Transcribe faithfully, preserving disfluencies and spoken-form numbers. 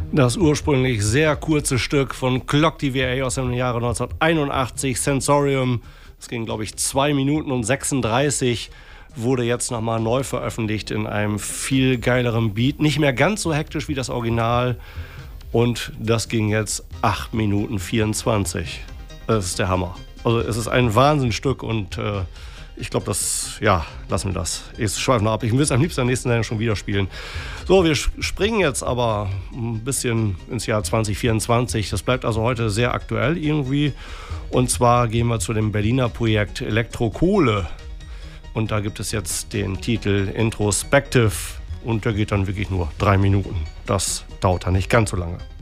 Das ursprünglich sehr kurze Stück von Clock D V A aus dem Jahre neunzehnhunderteinundachtzig, Sensorium, das ging, glaube ich, zwei Minuten und sechsunddreißig, wurde jetzt nochmal neu veröffentlicht in einem viel geileren Beat. Nicht mehr ganz so hektisch wie das Original und das ging jetzt acht Minuten vierundzwanzig. Das ist der Hammer. Also es ist ein Wahnsinnsstück und äh, ich glaube, das, ja, lassen wir das. Ich schweife noch ab. Ich will es am liebsten am nächsten Tag schon wieder spielen. So, wir springen jetzt aber ein bisschen ins Jahr zwanzig vierundzwanzig. Das bleibt also heute sehr aktuell irgendwie. Und zwar gehen wir zu dem Berliner Projekt Elektrokohle. Und da gibt es jetzt den Titel Introspective. Und der geht dann wirklich nur drei Minuten. Das dauert dann nicht ganz so lange.